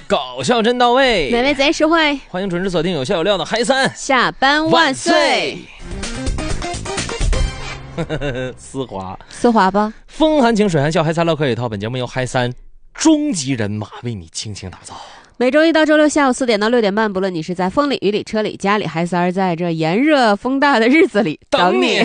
搞笑真到位， 美味贼实惠， 欢迎准时锁定有笑有料的嗨三， 下班万岁！丝滑吧， 风含情水含笑，嗨三唠嗑一套。本节目由嗨三终极人马为你倾情打造。 每周一到周六下午4点到6点半，不论你是在风里雨里车里家里，嗨三儿在这炎热风大的日子里等你。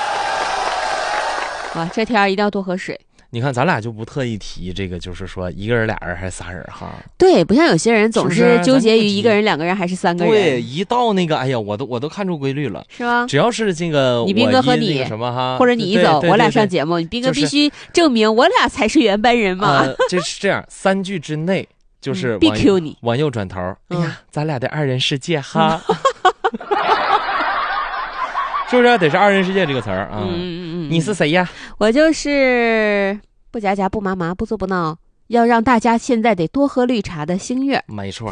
哇，这天一定要多喝水。 你看咱俩就不特意提这个，就是说一个人、俩人还是仨人哈？ 对，不像有些人总是纠结于一个人、2个人还是3个人。 对，一到那个，哎呀，我都看出规律了， 是吗？ 只要是这个你斌哥和你什么哈， 或者你一走，我俩上节目，你斌哥必须证明我俩才是原班人马。 这是这样，3句之内就是 BQ 你， 往右转头，哎呀，咱俩的2人世界哈。是不是得是2人世界这个词儿啊？你是谁呀？ 我就是不夹夹不麻麻不作不闹，要让大家现在得多喝绿茶的星月。 没错。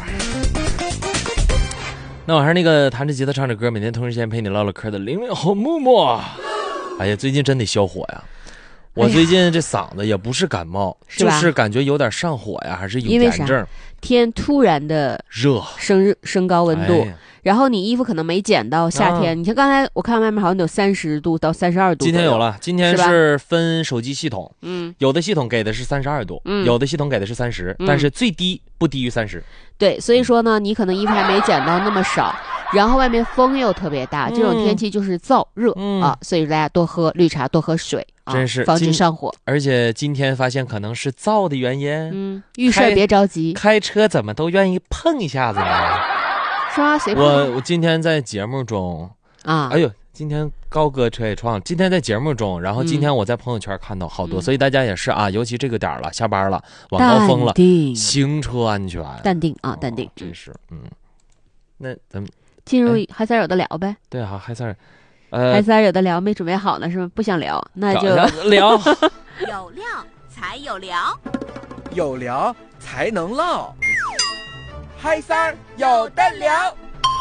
那我还是那个弹着吉他唱着歌，每天同时间陪你唠唠嗑的00后木木。哎呀，最近真得消火呀！我最近这嗓子也不是感冒，就是感觉有点上火呀，还是有炎症。 天突然的热， 升高温度。然后你衣服可能没减到夏天，你看刚才我看外面好像有30度到32度。 今天有了，今天是分手机系统，有的系统给的是32度，有的系统给的是30，但是最低不低于30。对， 所以说呢，你可能衣服还没减到那么少，然后外面风又特别大，这种天气就是燥热啊，所以大家多喝绿茶，多喝水， 真是防止上火。 而且今天发现可能是燥的原因， 遇事别着急， 开车怎么都愿意碰一下子呢？ 是啊，谁我今天在节目中啊， 哎呦，今天高哥车也撞了。今天在节目中，然后今天我在朋友圈看到好多，所以大家也是啊，尤其这个点了，下班了，晚高峰了，行车安全， 淡定啊，淡定， 真是那咱们进入嗨三有的聊呗。 对啊，嗨三， 嗨三有的聊，没准备好呢是吗？不想聊，那就聊。 有料才有聊， 有聊才能唠。嗨三有的聊。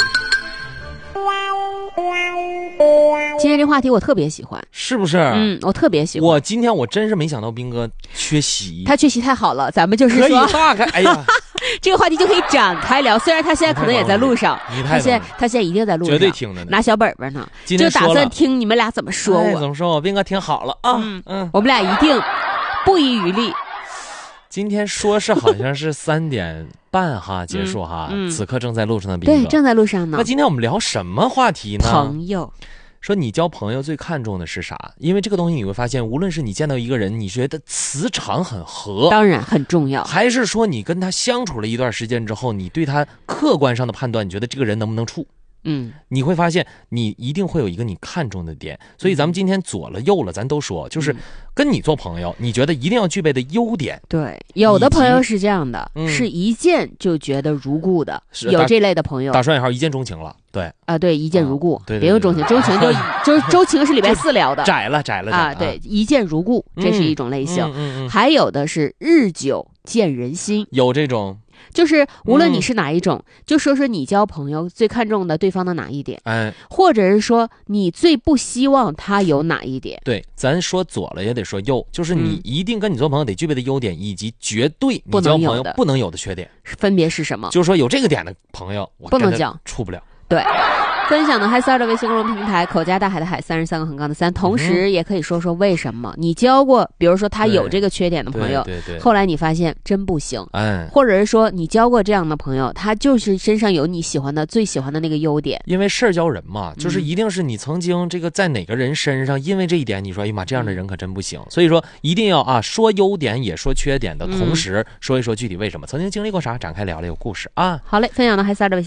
今天这话题我特别喜欢， 是不是？ 我特别喜欢。 今天我真是没想到斌哥缺席， 他缺席太好了，咱们就是说可以大开，哎呀， 这个话题就可以展开聊。虽然他现在可能也在路上，他现在一定在路上， 绝对听着呢， 拿小本本呢，就打算听你们俩怎么说我。 怎么说我？斌哥听好了啊， 我们俩一定不遗余力。 今天说是好像是3点半哈结束哈，此刻正在路上的斌哥， 对，正在路上呢。 那今天我们聊什么话题呢？ 朋友。 说你交朋友最看重的是啥？因为这个东西你会发现，无论是你见到一个人，你觉得磁场很合， 当然很重要， 还是说你跟他相处了一段时间之后，你对他客观上的判断，你觉得这个人能不能处？你会发现你一定会有一个你看重的点，所以咱们今天左了右了咱都说，就是跟你做朋友，你觉得一定要具备的优点。 对，有的朋友是这样的，是一见就觉得如故的，有这类的朋友， 打双引号一见钟情了。对啊，对，一见如故， 对， 别用钟情，钟情就是周情是礼拜4聊的， 窄了啊，对，一见如故，这是一种类型，还有的是日久见人心， 有这种。 就是无论你是哪一种，就说说你交朋友最看重的对方的哪一点，或者是说你最不希望他有哪一点。 对，咱说左了也得说右，就是你一定跟你做朋友得具备的优点，以及绝对你交朋友不能有的缺点， 分别是什么？ 就是说有这个点的朋友，我不能交， 处不了。 对。分享的嗨三的微信公众平台口加大海的海33个横杠的3，同时也可以说说为什么你交过，比如说他有这个缺点的朋友，后来你发现真不行，或者是说你交过这样的朋友，他就是身上有你喜欢的最喜欢的那个优点。 因为事儿交人嘛，就是一定是你曾经这个在哪个人身上，因为这一点你说哎呀妈这样的人可真不行，所以说一定要说优点也说缺点的同时，说一说具体为什么，曾经经历过啥，展开聊聊有故事啊。 好嘞，分享的嗨三的微信